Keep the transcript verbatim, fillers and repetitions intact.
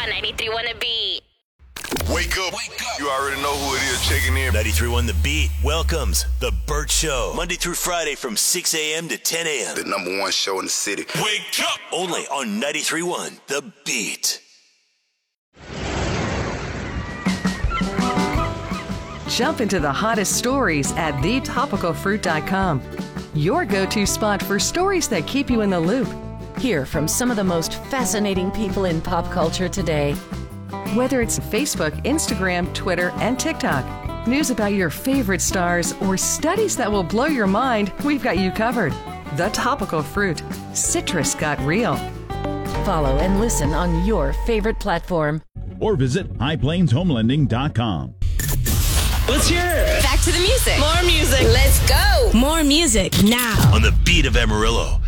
on ninety-three point one The Beat. Wake up. Wake up. You already know who it is checking in. ninety-three point one The Beat welcomes The Burt Show. Monday through Friday from six a.m. to ten a.m. The number one show in the city. Wake up. Only on ninety-three point one The Beat. Jump into the hottest stories at the topical fruit dot com. Your go-to spot for stories that keep you in the loop. Hear from some of the most fascinating people in pop culture today. Whether it's Facebook, Instagram, Twitter, and TikTok, news about your favorite stars, or studies that will blow your mind, we've got you covered. The Topical Fruit. Citrus got real. Follow and listen on your favorite platform. Or visit high plains home lending dot com. Let's hear it. Back to the music. More music. Let's go. More music now. On the beat of Amarillo,